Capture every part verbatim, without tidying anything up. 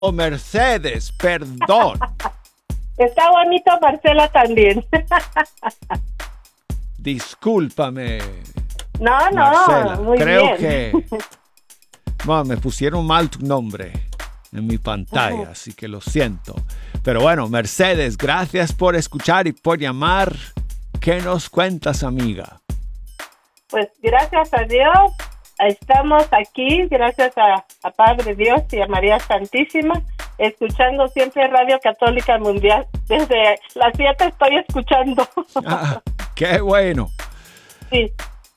Oh, Mercedes, perdón. Está bonito Marcela también. Discúlpame. No, no, Marcela. muy Creo bien. que bueno, me pusieron mal tu nombre en mi pantalla, Uh-huh. así que lo siento. Pero bueno, Mercedes, gracias por escuchar y por llamar. ¿Qué nos cuentas, amiga? Pues gracias a Dios estamos aquí, gracias a, a Padre Dios y a María Santísima, escuchando siempre Radio Católica Mundial. Desde las siete estoy escuchando. Ah, qué bueno. Sí.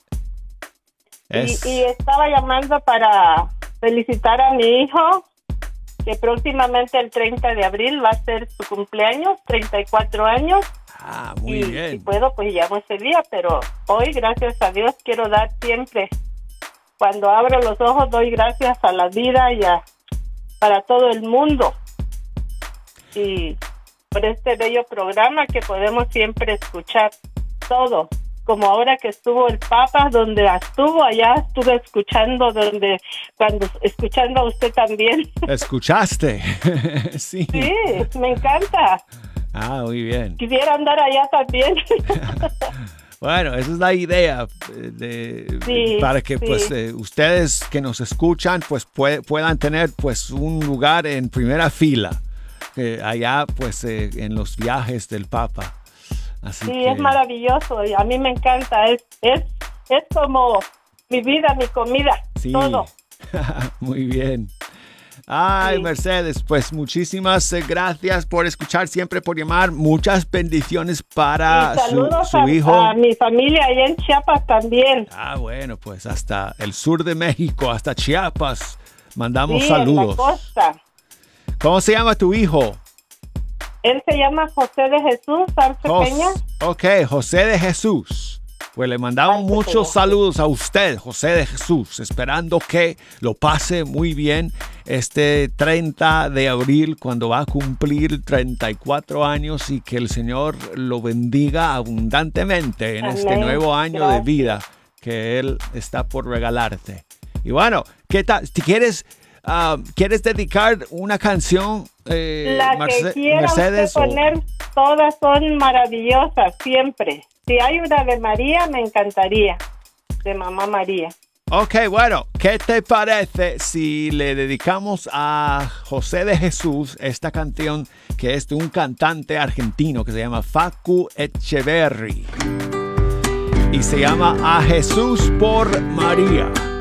Es... Y, y estaba llamando para felicitar a mi hijo, que próximamente el treinta de abril va a ser su cumpleaños, treinta y cuatro años. Ah, muy y, bien. Si puedo, pues llamo ese día, pero hoy, gracias a Dios, quiero dar siempre. Cuando abro los ojos, doy gracias a la vida y a, para todo el mundo. Y por este bello programa que podemos siempre escuchar todo. Como ahora que estuvo el Papa, donde estuvo allá, estuve escuchando, donde cuando escuchando a usted también. ¿Escuchaste? Sí. Sí, me encanta. Ah, muy bien. Quisiera andar allá también. Bueno, esa es la idea de, sí, para que sí. pues eh, ustedes que nos escuchan pues pue- puedan tener pues un lugar en primera fila eh, allá pues eh, en los viajes del Papa. Así sí, que... es maravilloso y a mí me encanta. Es es es como mi vida, mi comida, sí. todo. Muy bien. Ay, sí. Mercedes, pues muchísimas gracias por escuchar, siempre por llamar. Muchas bendiciones para y saludos su, su hijo. A, a mi familia allá en Chiapas también. Ah, bueno, pues hasta el sur de México, hasta Chiapas. Mandamos sí, saludos. en la costa. ¿Cómo se llama tu hijo? Él se llama José de Jesús Arce Jos- Peña. Ok, José de Jesús. Pues le mandamos Arce muchos Peña. saludos a usted, José de Jesús, esperando que lo pase muy bien este treinta de abril, cuando va a cumplir treinta y cuatro años, y que el Señor lo bendiga abundantemente en Amén. este nuevo año Gracias. de vida que Él está por regalarte. Y bueno, ¿qué tal? Si quieres, uh, ¿quieres dedicar una canción, eh, La Marce- que quiera Mercedes? usted o- poner, todas son maravillosas, siempre. Si hay una de María, me encantaría. De Mamá María. Ok, bueno, ¿qué te parece si le dedicamos a José de Jesús esta canción que es de un cantante argentino que se llama Facu Echeverri y se llama A Jesús por María?